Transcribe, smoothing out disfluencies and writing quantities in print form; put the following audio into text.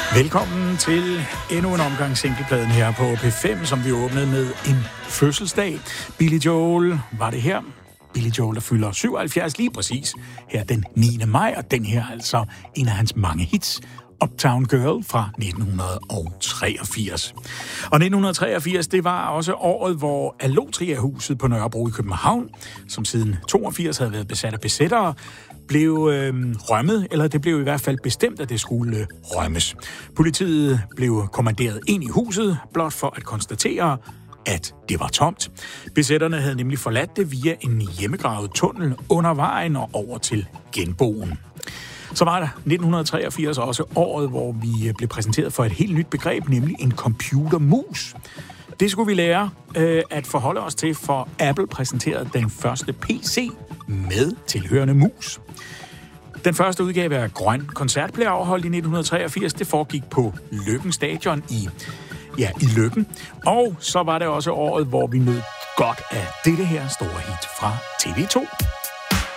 Velkommen til endnu en omgang singlepladen her på P5, som vi åbnede med en fødselsdag. Billy Joel var det her. Billy Joel, der fylder 77 lige præcis her den 9. maj, og den her altså en af hans mange hits, Uptown Girl fra 1983. Og 1983, det var også året, hvor Allotria-huset på Nørrebro i København, som siden 82 havde været besat af besættere, blev rømmet, eller det blev i hvert fald bestemt, at det skulle rømmes. Politiet blev kommanderet ind i huset, blot for at konstatere, at det var tomt. Besætterne havde nemlig forladt det via en hjemmegravet tunnel under vejen og over til genboen. Så var der 1983 også året, hvor vi blev præsenteret for et helt nyt begreb, nemlig en computermus. Det skulle vi lære at forholde os til, for Apple præsenterede den første PC med tilhørende mus. Den første udgave af Grøn Koncert blev afholdt i 1983. Det foregik på Løkken Stadion i Løkken. Og så var det også året, hvor vi nød godt af dette her store hit fra TV2.